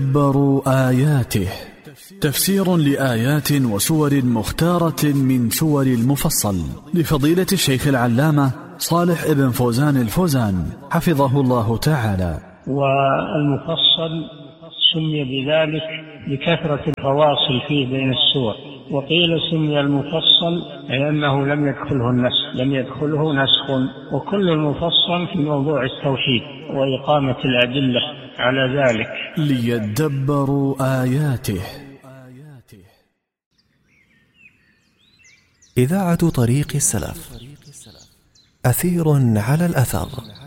دبروا آياته. تفسير لآيات وسور مختارة من سور المفصل لفضيلة الشيخ العلامة صالح ابن فوزان الفوزان حفظه الله تعالى. والمفصل سمي بذلك لكثرة الفواصل فيه بين السور، وقيل سمي المفصل لأنه لم يدخله نسخ، وكل المفصل في موضوع التوحيد وإقامة الأدلة على ذلك. ليدبروا آياته. إذاعة طريق السلف، أثير على الأثر.